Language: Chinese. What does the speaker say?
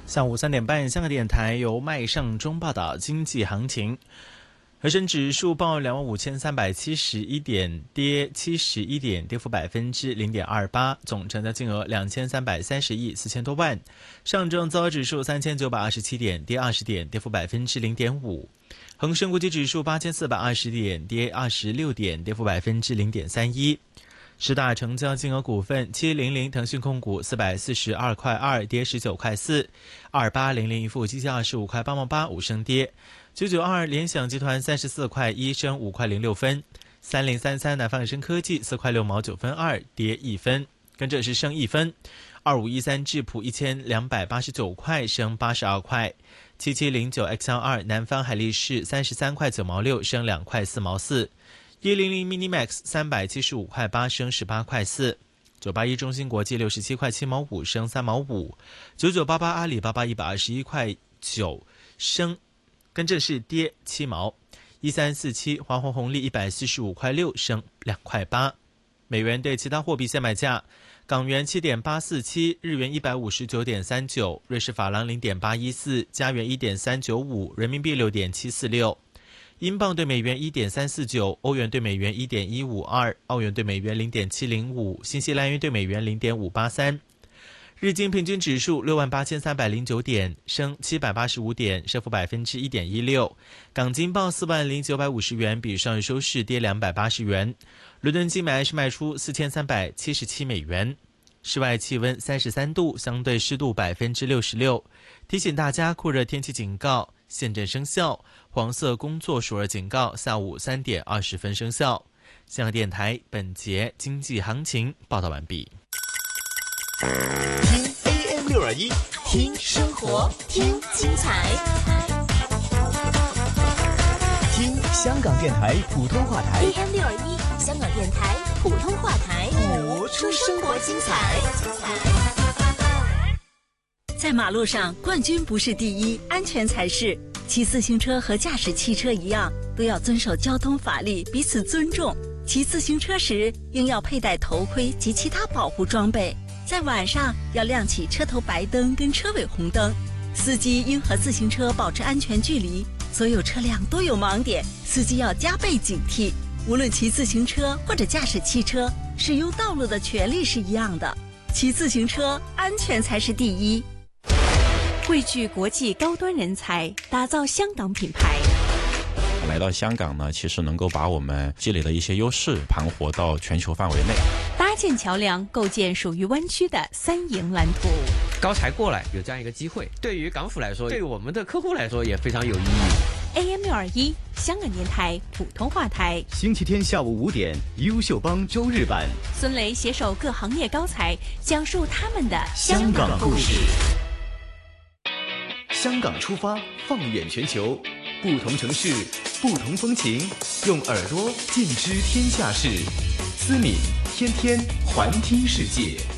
下午3点半，香港电台由麦尚中报道经济行情。恒生指数报25,371点，跌71点，跌幅0.28%，总成交金额2330亿4千多万。上证综合指数3927点，跌20点，跌幅0.5%。恒生国际指数8420点，跌26点，跌幅0.31%。十大成交金额股份：700腾讯控股442块2，跌19块4；2800一富基金25块8毛8，五升跌；992联想集团34块1，升5块06分；3033南方生科技4块6毛9分2，跌1分，跟着是升1分；2513智普1289块，升82块；7709XL2南方海力士33块9毛6，升2块4毛4。100 Minimax 375块8，升18块4；981中芯国际67块7毛5，升3毛5；9988阿里巴巴121块9，升，跟着是跌7毛；1347华虹红利145块6，升2块8。美元对其他货币现买价：港元7.847，日元159.39，瑞士法郎0.814，加元1.395，人民币6.746。英镑对美元1.349，欧元对美元1.152，澳元对美元0.705，新西兰元对美元0.583。日经平均指数68309点，升785点，升幅1.16%。港金报40950元，比上日收市跌280元。伦敦金买是卖出4377美元。室外气温33度，相对湿度66%。提醒大家，酷热天气警告现正生效，黄色工作暑热警告下午3点20分生效。香港电台本节经济行情报道完毕。 听 AM621，听生活，听精彩，听香港电台普通话台。 AM621，香港电台普通话台， 活出生活精彩。 在马路上，冠军不是第一，安全才是。骑自行车和驾驶汽车一样，都要遵守交通法律，彼此尊重。骑自行车时，应要佩戴头盔及其他保护装备。在晚上，要亮起车头白灯跟车尾红灯。司机应和自行车保持安全距离。所有车辆都有盲点，司机要加倍警惕。无论骑自行车或者驾驶汽车，使用道路的权利是一样的。骑自行车，安全才是第一。汇聚国际高端人才，打造香港品牌。 来到香港呢，其实能够把我们积累的一些优势盘活到全球范围内， 搭建桥梁，构建属于湾区的三赢蓝图。 高才过来有这样一个机会，对于港府来说，对于我们的客户来说也非常有意义。 AM621，香港电台普通话台， 星期天下午5点，优秀帮周日版， 孙雷携手各行业高才，讲述他们的香港故事。香港出发，放眼全球，不同城市，不同风情，用耳朵见知天下事。思敏天天环听世界。